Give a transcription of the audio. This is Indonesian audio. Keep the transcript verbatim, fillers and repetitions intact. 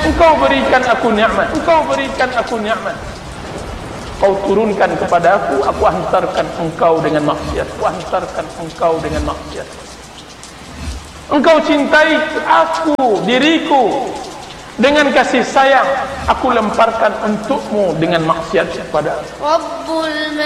engkau berikan aku nikmat, engkau berikan aku nikmat. Kau turunkan kepada aku, aku hantarkan engkau dengan maksiat, aku hantarkan engkau dengan maksiat. Engkau cintai aku, diriku dengan kasih sayang, aku lemparkan untukmu dengan maksiat kepada aku.